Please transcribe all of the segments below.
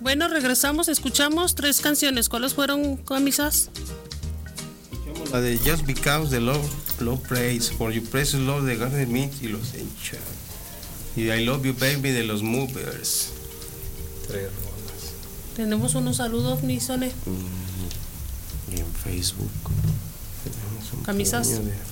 Bueno, regresamos, escuchamos 3 canciones. ¿Cuáles fueron, camisas? La de Just Because the Love Praise, For You Precious Love de Garden Meat y los Encha. Y I Love You Baby de los Movers. 3 rolas. Tenemos unos saludos, Nisone. Y en Facebook. Camisas.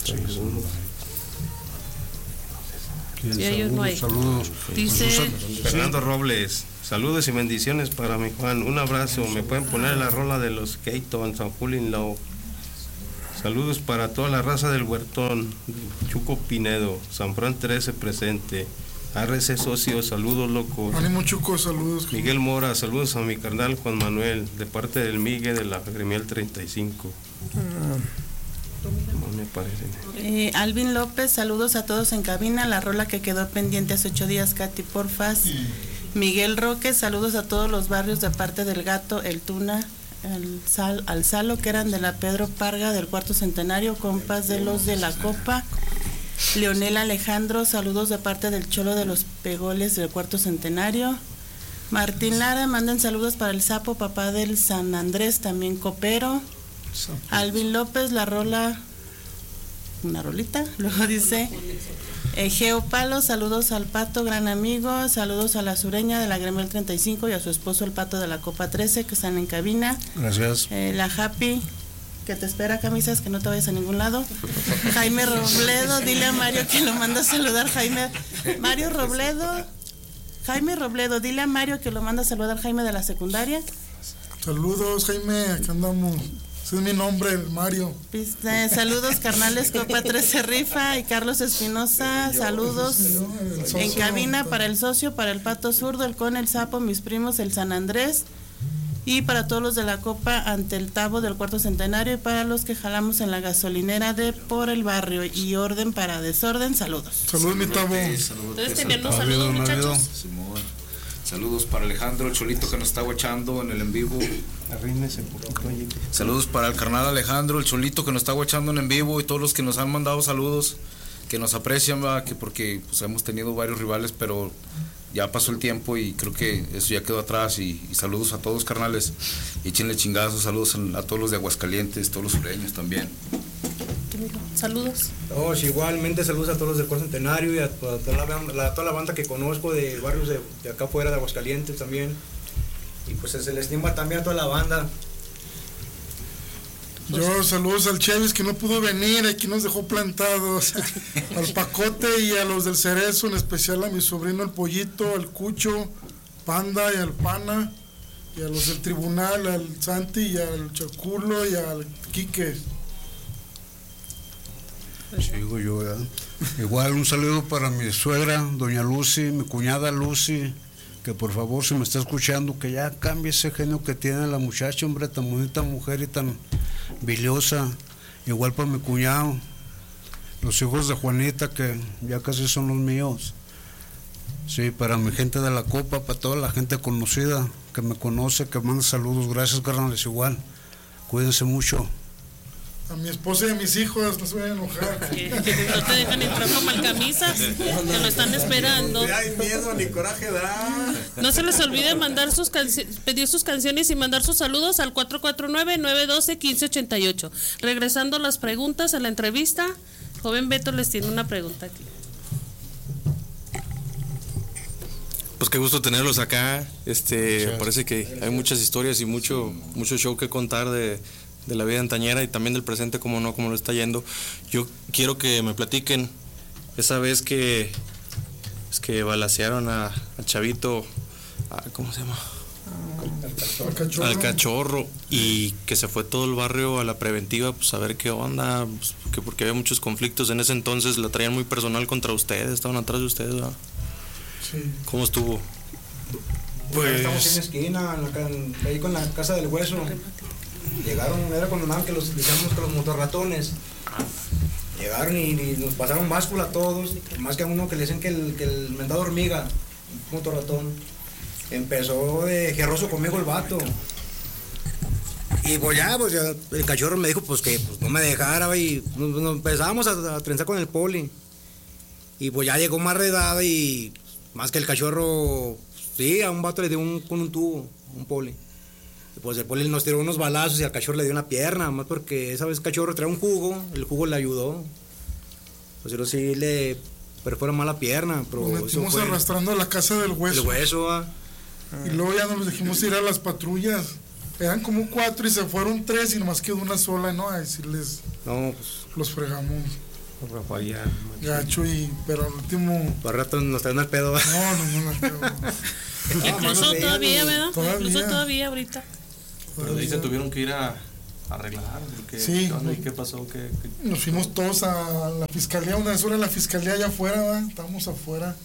Sí, ellos no hay. Saludos. Dice Fernando Robles. Saludos y bendiciones para mi Juan. Un abrazo. Me pueden poner la rola de los Keaton, San Julio Love. Saludos para toda la raza del Huertón. Chuco Pinedo, San Fran 13 presente. RC Socio, saludos locos. Ánimo Chuco, saludos. Miguel Mora, saludos a mi carnal Juan Manuel, de parte del Miguel de la Gremial 35. No me parece. Alvin López, saludos a todos en cabina. La rola que quedó pendiente hace 8 días, Katy, porfas. Miguel Roque, saludos a todos los barrios de parte del Gato, el Tuna, al Salo, que eran de la Pedro Parga del Cuarto Centenario, compas de los de la Copa. Leonel Alejandro, saludos de parte del Cholo de los Pegoles del Cuarto Centenario. Martín Lara, manden saludos para el Sapo, papá del San Andrés, también copero. Alvin López, la rola, una rolita, luego dice Geo Palo, saludos al Pato, gran amigo, saludos a la sureña de la Gremial 35 y a su esposo el Pato de la Copa 13 que están en cabina. Gracias. La Happy, que te espera, camisas, que no te vayas a ningún lado. Jaime Robledo, dile a Mario que lo manda a saludar, Jaime. Jaime Robledo, dile a Mario que lo manda a saludar, Jaime de la secundaria. Saludos, Jaime, acá andamos. Ese es mi nombre, Mario. Saludos, carnales, Copa 13 rifa y Carlos Espinosa, saludos en cabina para el socio, para el Pato Zurdo, el Con, el Sapo, mis primos, el San Andrés. Y para todos los de la Copa ante el Tabo del Cuarto Centenario y para los que jalamos en la gasolinera de por el barrio y orden para desorden, saludos. Saludos, mi Tabo. Entonces tenemos saludos, muchachos. Saludos para Alejandro, el Cholito que nos está guachando en el en vivo. Saludos para el carnal Alejandro, el Cholito que nos está guachando en vivo y todos los que nos han mandado saludos, que nos aprecian, ¿verdad? Que porque pues, hemos tenido varios rivales, pero ya pasó el tiempo y creo que eso ya quedó atrás y saludos a todos, carnales, y échenle chingazos, saludos a todos los de Aguascalientes, todos los sureños también. Saludos. Igualmente saludos a todos los del Cuarto Centenario y a toda la banda que conozco de barrios de acá afuera de Aguascalientes también, y pues se les estima también a toda la banda. Yo saludos al Chevis que no pudo venir, aquí nos dejó plantados, al Pacote y a los del Cerezo, en especial a mi sobrino el Pollito, al Cucho, Panda y al Pana, y a los del Tribunal, al Santi y al Chaculo y al Quique. Sigo yo, ¿verdad? Igual un saludo para mi suegra, doña Lucy, mi cuñada Lucy, que por favor, si me está escuchando, que ya cambie ese genio que tiene la muchacha, hombre, tan bonita mujer y tan biliosa. Igual para mi cuñado, los hijos de Juanita, que ya casi son los míos. Sí, para mi gente de la Copa, para toda la gente conocida que me conoce, que manda saludos. Gracias, carnales, igual. Cuídense mucho. A mi esposa y a mis hijos, no se vayan a enojar. No te dejan entrar como camisas, te lo están esperando. No hay miedo ni coraje da. No se les olvide mandar pedir sus canciones y mandar sus saludos al 449-912-1588. Regresando a las preguntas a la entrevista, joven Beto les tiene una pregunta aquí. Pues qué gusto tenerlos acá. Parece que hay muchas historias y mucho show que contar de la vida antañera y también del presente, como no, como lo está yendo. Yo quiero que me platiquen esa vez que balacearon a Chavito, ¿cómo se llama? Al Cachorro, y que se fue todo el barrio a la preventiva, pues a ver qué onda, pues, porque había muchos conflictos en ese entonces, la traían muy personal contra ustedes, estaban atrás de ustedes, ¿verdad? Sí. ¿Cómo estuvo? Pues estamos en la esquina, ahí con la casa del hueso. Llegaron, era cuando andaban que los decíamos que los motorratones. Llegaron y nos pasaron báscula a todos, más que a uno que le dicen que el mentado hormiga, un motorratón. Empezó de jerroso conmigo el vato. Y pues ya el Cachorro me dijo pues que pues, no me dejara y nos empezábamos a trenzar con el poli. Y pues ya llegó más redada y más que el Cachorro, sí, a un vato le dio con un tubo, un poli. Y pues el poli nos tiró unos balazos y al cachorro le dio en la pierna, más porque esa vez el cachorro traía un jugo, el jugo le ayudó. Pues pero sí le perfora mal la pierna, pero Nos metimos arrastrando a la casa del hueso. El hueso, Y luego ya nos dijimos ir a las patrullas. Eran como 4 y se fueron 3 y nomás quedó una sola, ¿no? A decirles, no, pues los fregamos. Rafael, Gacho, pero al último. Para rato nos traen al pedo. No. Incluso todavía, ¿verdad? Todavía. Incluso todavía ahorita. Pero de ahí se tuvieron que ir a arreglar. Sí. ¿Qué pasó? Nos fuimos todos a la fiscalía, una vez hora la fiscalía allá afuera, ¿verdad? Estábamos afuera.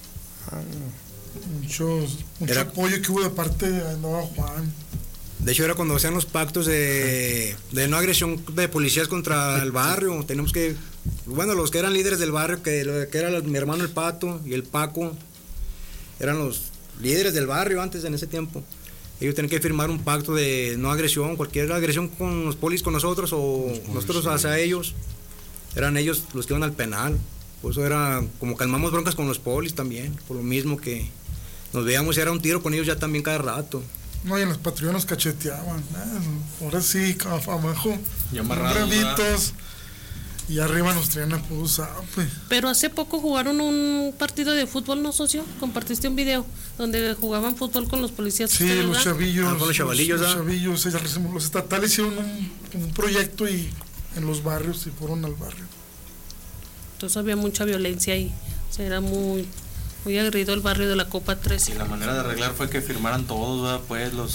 Mucho apoyo que hubo de parte de andaba Juan. De hecho era cuando hacían los pactos de no agresión de policías contra el barrio. Tenemos que, bueno, los que eran líderes del barrio, que era mi hermano el Pato y el Paco, eran los líderes del barrio antes, en ese tiempo. Ellos tenían que firmar un pacto de no agresión, cualquier agresión con los polis con nosotros o nosotros hacia ellos. Eran ellos los que iban al penal. Por eso era como calmamos broncas con los polis también, por lo mismo que nos veíamos y era un tiro con ellos ya también cada rato. No, y en las patrullas nos cacheteaban. Ahora sí, abajo. Y amarrados. Bravitos. Y arriba nos traían a Pusa. Pero hace poco jugaron un partido de fútbol, ¿no, socio? Compartiste un video donde jugaban fútbol con los policías. Sí, los chavillos. Con los chavalillos, los chavillos. Los estatales hicieron un proyecto y en los barrios y fueron al barrio. Entonces había mucha violencia ahí. O sea, era muy agredido el barrio de la Copa 13. Y la manera de arreglar fue que firmaran todos, ¿verdad? Pues los...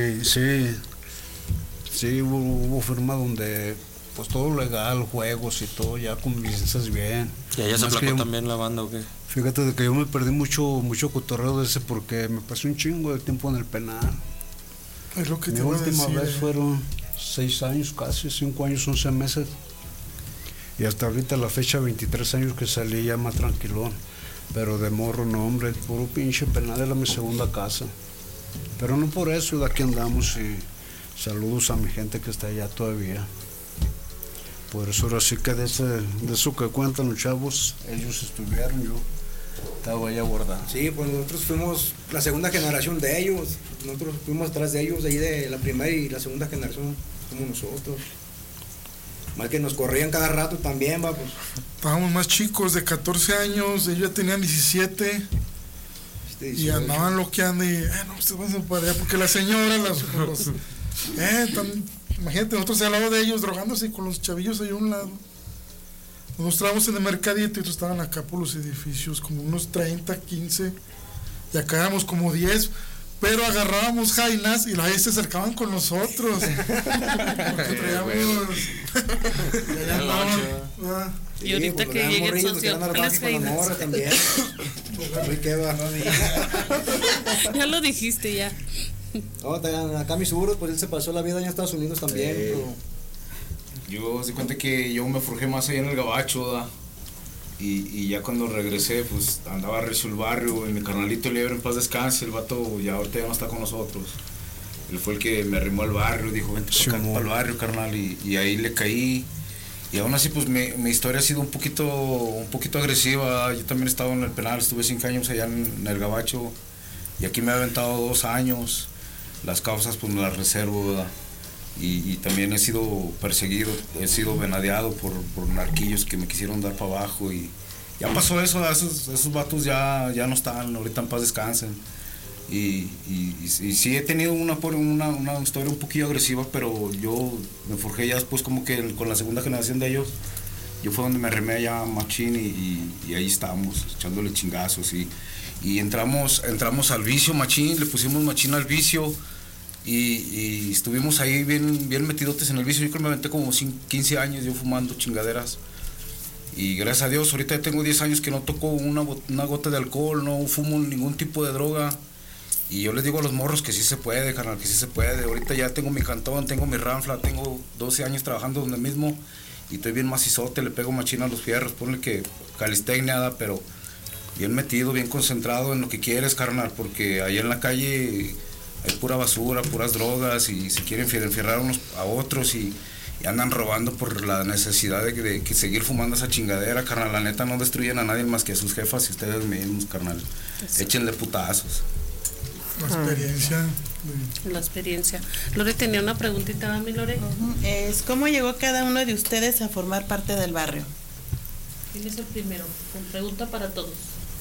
Sí, hubo firma donde pues todo legal, juegos y todo, ya con licencias bien. ¿Y allá se aplacó también la banda o qué? Fíjate de que yo me perdí mucho cotorreo de ese porque me pasé un chingo de tiempo en el penal. Es lo que Mi te iba a última decir, vez fueron 6 años, casi 5 años, 11 meses. Y hasta ahorita la fecha, 23 años que salí ya más tranquilón. Pero de morro, no, hombre, puro pinche penal, era mi segunda casa. Pero no por eso, de aquí andamos y saludos a mi gente que está allá todavía. Por eso ahora sí que de eso que cuentan los chavos, ellos estuvieron, yo estaba allá guardado. Sí, pues nosotros fuimos la segunda generación de ellos, nosotros fuimos atrás de ellos, ahí de la primera y la segunda generación como nosotros. Más que nos corrían cada rato también, va, pues. Estábamos más chicos, de 14 años, ellos ya tenían 17. Y andaban loqueando y, no, ustedes van para allá, porque la señora, imagínate, nosotros al lado de ellos drogándose con los chavillos ahí a un lado. Nosotros estábamos en el mercadito y otros estaban acá por los edificios, como unos 30, 15, y acá éramos como 10, pero agarrábamos jainas y ahí se acercaban con nosotros. Porque traíamos... Y ahorita pues, que llegue el socio, las jainas. También. Ya lo dijiste ya. No, acá mis seguros, pues él se pasó la vida en Estados Unidos también. Yo se cuenta que yo me forjé más allá en el Gabacho, ¿da? Y ya cuando regresé, pues andaba recio el barrio, y mi carnalito Liebre en paz descanse, el vato ya ahorita ya no está con nosotros. Él fue el que me arrimó al barrio, dijo, vente para el barrio, carnal, y ahí le caí. Y aún así, pues mi historia ha sido un poquito agresiva. Yo también he estado en el penal, estuve 5 años allá en el Gabacho, y aquí me he aventado 2 años. Las causas, pues me las reservo, ¿verdad? Y también he sido perseguido, he sido venadeado por narquillos que me quisieron dar para abajo, y ya pasó eso, esos vatos ya no están, ahorita en paz descansen. Y sí he tenido una historia un poquillo agresiva, pero yo me forjé ya después como que con la segunda generación de ellos, yo fue donde me arrimé allá machín y ahí estábamos echándole chingazos y entramos al vicio machín, le pusimos machín al vicio y estuvimos ahí bien metidotes en el vicio. Yo creo que me aventé como 15 años yo fumando chingaderas. Y gracias a Dios, ahorita ya tengo 10 años que no toco una gota de alcohol, no fumo ningún tipo de droga. Y yo les digo a los morros que sí se puede, carnal, que sí se puede. Ahorita ya tengo mi cantón, tengo mi ranfla, tengo 12 años trabajando donde mismo y estoy bien macizote, le pego machina a los fierros, ponle que calistecnia, pero bien metido, bien concentrado en lo que quieres, carnal, porque allá en la calle hay pura basura, puras drogas y se quieren enfierrar unos a otros y andan robando por la necesidad de que seguir fumando esa chingadera, carnal. La neta, no destruyen a nadie más que a sus jefas y ustedes mismos, carnal. Échenle putazos. La experiencia. la experiencia. Lore tenía una preguntita, mi Lore. Es ¿cómo llegó cada uno de ustedes a formar parte del barrio? ¿Quién es el primero? Con pregunta para todos.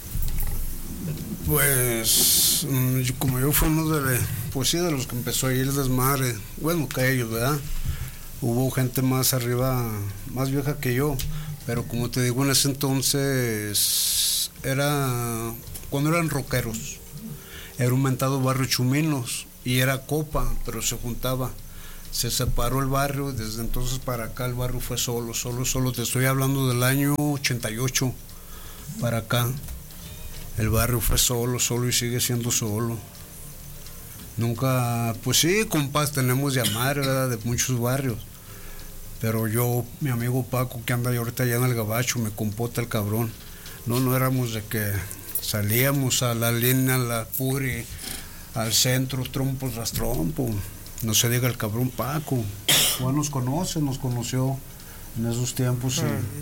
Pues como yo fui uno de los que empezó a ir el desmadre, bueno, que ellos, ¿verdad? Hubo gente más arriba, más vieja que yo, pero como te digo, en ese entonces era cuando eran rockeros, era un mentado barrio Chuminos y era copa, pero se juntaba. Se separó el barrio, desde entonces para acá el barrio fue solo, te estoy hablando del año 88 para acá. El barrio fue solo y sigue siendo solo. Nunca, pues sí, compas, tenemos llamar, ¿verdad? De muchos barrios. Pero yo, mi amigo Paco, que anda ahorita allá en el Gabacho, me compota el cabrón. No éramos de que salíamos a la línea, a la Puri, al centro, trompos, rastrompo. No se diga el cabrón Paco. Juan nos conoció en esos tiempos.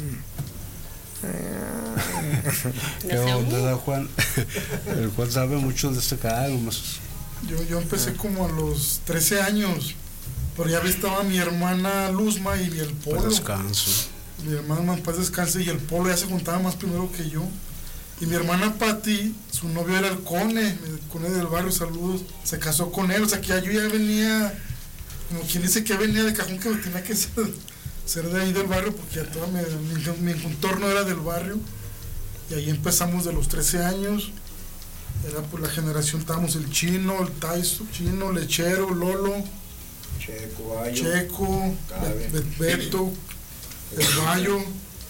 ¿Qué onda, Juan? El Juan sabe mucho de este cargo. Yo empecé como a los 13 años, pero ya estaba mi hermana Luzma y el Polo. Paz descanso. Mi hermana Paz descanse y el Polo ya se juntaba más primero que yo. Y mi hermana Pati, su novio era el Cone del barrio, saludos, se casó con él, o sea que yo ya venía, como quien dice que venía de cajón, que tenía que ser de ahí del barrio, porque ya todo mi entorno era del barrio, y ahí empezamos de los 13 años, era por la generación, estábamos el Chino, el Taiso, Chino, Lechero, Lolo, Checo, Beto, el Bayo,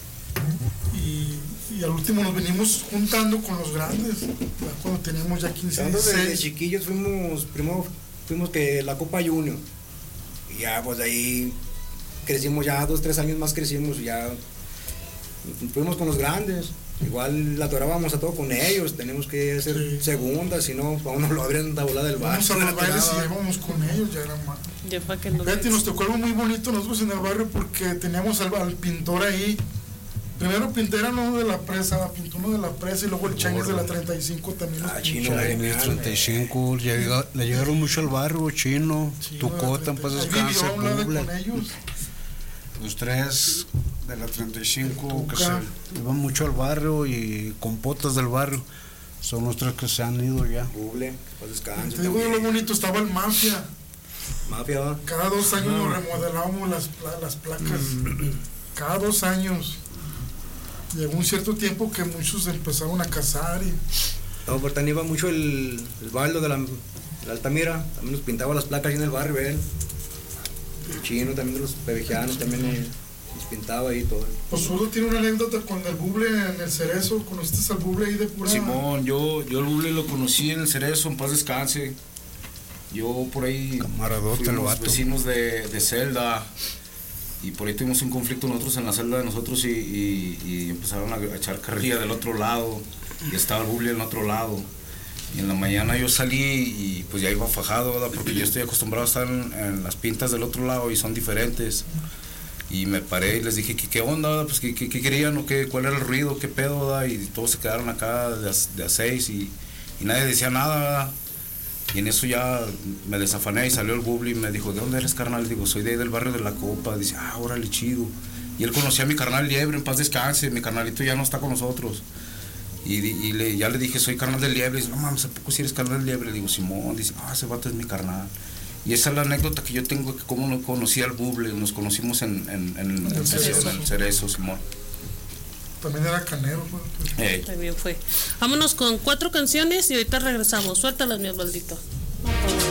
y al último nos venimos juntando con los grandes, cuando teníamos ya 15 años. Desde chiquillos fuimos que la Copa Junior, y ya pues de ahí crecimos, ya 2-3 años más crecimos, ya fuimos con los grandes, igual la torábamos a todo con ellos, tenemos que hacer segundas, si no, a uno lo abren la bola del barrio. Vamos a los bailes y íbamos con ellos, ya era más. Fíjate, nos tocó algo muy bonito nosotros en el barrio, porque teníamos al pintor ahí. Primero pinté uno de la presa, pintó uno de la presa, y luego el Changuis de la 35 también. Chino, la 35, le llegaron mucho al barrio, Chino, Tucota, pues descanse, los tres de la 35 que se iban mucho al barrio, y compotas del barrio, son los tres que se han ido ya. Buble, pues descanse. Te digo lo bonito, estaba el Mafia. Mafia, cada 2 años nos remodelábamos las placas, cada 2 años. Llegó un cierto tiempo que muchos empezaron a casar y... No, pero también iba mucho el Baldo de la Altamira, también nos pintaba las placas ahí en el barrio, él. El Chino también de los pevejianos también nos pintaba ahí todo. Pues Udo tiene una anécdota con el Buble en el Cerezo, ¿conociste al Buble ahí de pura...? Simón, yo el Buble lo conocí en el Cerezo, en paz descanse. Yo por ahí fuimos vecinos de Celda. Y por ahí tuvimos un conflicto nosotros en la celda de nosotros y empezaron a echar carrilla del otro lado, y estaba el Buble del otro lado. Y en la mañana yo salí y pues ya iba fajado, ¿verdad? Porque yo estoy acostumbrado a estar en las pintas del otro lado y son diferentes. Y me paré y les dije, ¿qué onda? Pues, ¿qué querían o qué? ¿Cuál era el ruido? ¿Qué pedo? ¿Verdad? Y todos se quedaron acá de a 6 y nadie decía nada, ¿verdad? Y en eso ya me desafané y salió el Buble y me dijo, ¿de dónde eres, carnal? Le digo, soy de ahí del barrio de la Copa. Dice, órale, chido. Y él conocía a mi carnal Liebre, en paz descanse, mi carnalito ya no está con nosotros. Ya le dije, soy carnal del Liebre. Dice, no mames, ¿a poco si eres carnal del Liebre? Le digo, Simón. Dice, ese vato es mi carnal. Y esa es la anécdota que yo tengo, que cómo no conocí al Buble. Nos conocimos en el Cerezo, Simón. También era canero, pues. También fue. Vámonos con 4 canciones y ahorita regresamos. Suéltalas, mi Osvaldito.